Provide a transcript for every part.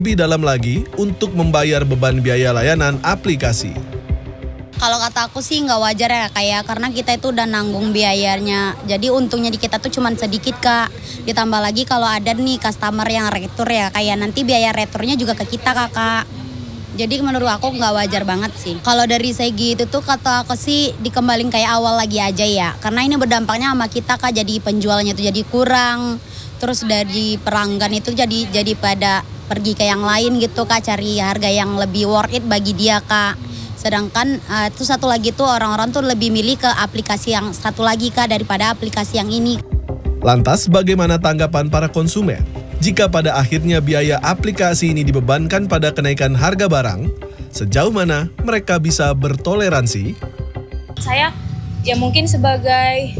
Lebih dalam lagi untuk membayar beban biaya layanan aplikasi. Kalau kata aku sih nggak wajar ya kayak karena kita itu udah nanggung biayanya. Jadi untungnya di kita tuh cuma sedikit Kak. Ditambah lagi kalau ada nih customer yang retur ya kayak nanti biaya returnya juga ke kita Kakak. Jadi menurut aku nggak wajar banget sih. Kalau dari segi itu tuh kata aku sih dikembalin kayak awal lagi aja ya. Karena ini berdampaknya sama kita Kak, jadi penjualnya tuh jadi kurang. Terus dari pelanggan itu jadi pada pergi ke yang lain gitu Kak, cari harga yang lebih worth it bagi dia Kak. Sedangkan itu satu lagi tuh orang-orang tuh lebih milih ke aplikasi yang satu lagi Kak daripada aplikasi yang ini. Lantas bagaimana tanggapan para konsumen? Jika pada akhirnya biaya aplikasi ini dibebankan pada kenaikan harga barang, sejauh mana mereka bisa bertoleransi? Saya ya mungkin sebagai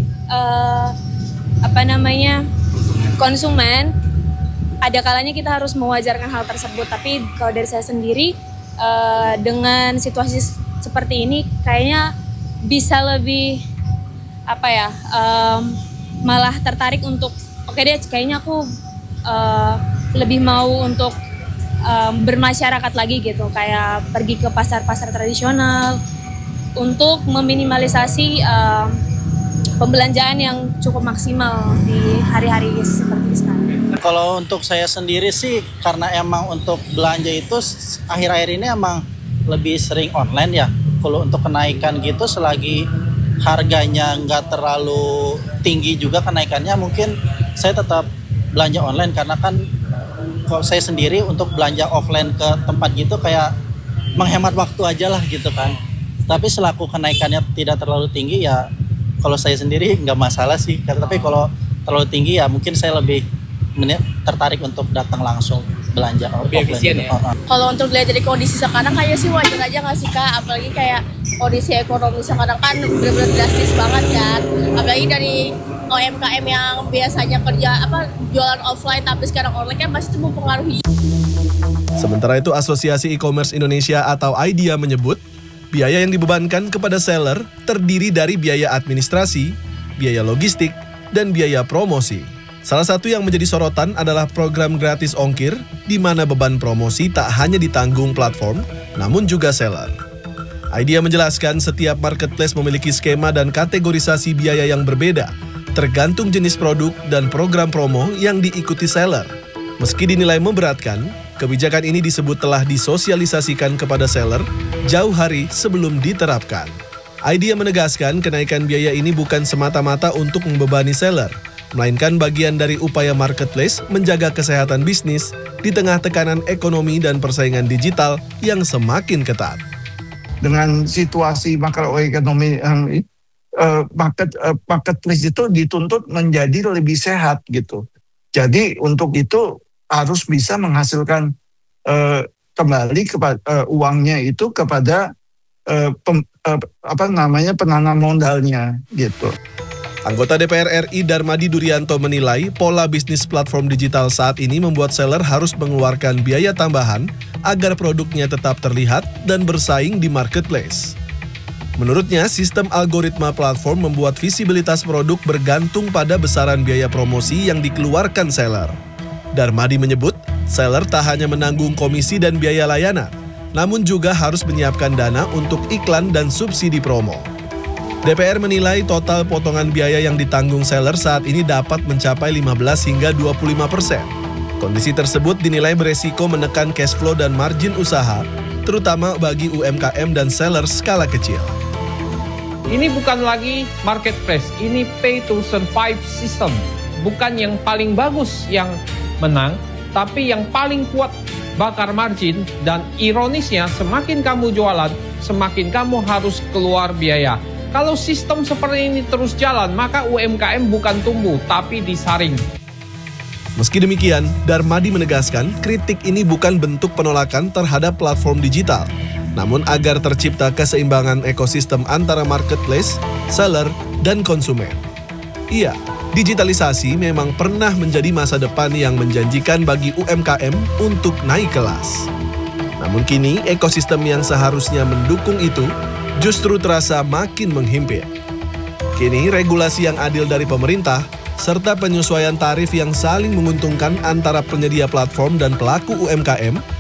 konsumen, ada kalanya kita harus mewajarkan hal tersebut. Tapi kalau dari saya sendiri, dengan situasi seperti ini kayaknya bisa lebih malah tertarik untuk oke deh kayaknya aku lebih mau untuk bermasyarakat lagi gitu, kayak pergi ke pasar-pasar tradisional untuk meminimalisasi pembelanjaan yang cukup maksimal di hari-hari seperti sekarang. Kalau untuk saya sendiri sih, karena emang untuk belanja itu akhir-akhir ini emang lebih sering online ya. Kalau untuk kenaikan gitu selagi harganya nggak terlalu tinggi juga kenaikannya, mungkin saya tetap belanja online. Karena kan kalau saya sendiri untuk belanja offline ke tempat gitu kayak menghemat waktu aja lah gitu kan. Tapi selaku kenaikannya tidak terlalu tinggi ya, kalau saya sendiri nggak masalah sih. Tapi kalau terlalu tinggi ya mungkin saya lebih tertarik untuk datang langsung belanja offline. Efisien ya? Kalau untuk dilihat dari kondisi sekarang kayaknya sih wajar aja nggak sih Kak, apalagi kayak kondisi ekonomi sekarang kan benar-benar drastis banget kan, apalagi dari UMKM yang biasanya jualan offline tapi sekarang online kan masih mempengaruhi. Sementara itu Asosiasi E-commerce Indonesia atau IDEA menyebut biaya yang dibebankan kepada seller terdiri dari biaya administrasi, biaya logistik, dan biaya promosi. Salah satu yang menjadi sorotan adalah program gratis ongkir, di mana beban promosi tak hanya ditanggung platform, namun juga seller. IDEA menjelaskan setiap marketplace memiliki skema dan kategorisasi biaya yang berbeda, tergantung jenis produk dan program promo yang diikuti seller. Meski dinilai memberatkan, kebijakan ini disebut telah disosialisasikan kepada seller jauh hari sebelum diterapkan. IDEA menegaskan kenaikan biaya ini bukan semata-mata untuk membebani seller, melainkan bagian dari upaya marketplace menjaga kesehatan bisnis di tengah tekanan ekonomi dan persaingan digital yang semakin ketat. Dengan situasi makroekonomi yang marketplace itu dituntut menjadi lebih sehat gitu. Jadi untuk itu harus bisa menghasilkan kembali kepada uangnya itu kepada penanam modalnya gitu. Anggota DPR RI Darmadi Durianto menilai pola bisnis platform digital saat ini membuat seller harus mengeluarkan biaya tambahan agar produknya tetap terlihat dan bersaing di marketplace. Menurutnya, sistem algoritma platform membuat visibilitas produk bergantung pada besaran biaya promosi yang dikeluarkan seller. Darmadi menyebut, seller tak hanya menanggung komisi dan biaya layanan, namun juga harus menyiapkan dana untuk iklan dan subsidi promo. DPR menilai total potongan biaya yang ditanggung seller saat ini dapat mencapai 15 hingga 25%. Kondisi tersebut dinilai beresiko menekan cash flow dan margin usaha, terutama bagi UMKM dan seller skala kecil. Ini bukan lagi marketplace, ini pay to survive system. Bukan yang paling bagus yang menang, tapi yang paling kuat bakar margin, dan ironisnya semakin kamu jualan, semakin kamu harus keluar biaya. Kalau sistem seperti ini terus jalan, maka UMKM bukan tumbuh, tapi disaring. Meski demikian, Darmadi menegaskan kritik ini bukan bentuk penolakan terhadap platform digital, namun agar tercipta keseimbangan ekosistem antara marketplace, seller, dan konsumen. Iya, digitalisasi memang pernah menjadi masa depan yang menjanjikan bagi UMKM untuk naik kelas. Namun kini, ekosistem yang seharusnya mendukung itu justru terasa makin menghimpit. Kini regulasi yang adil dari pemerintah serta penyesuaian tarif yang saling menguntungkan antara penyedia platform dan pelaku UMKM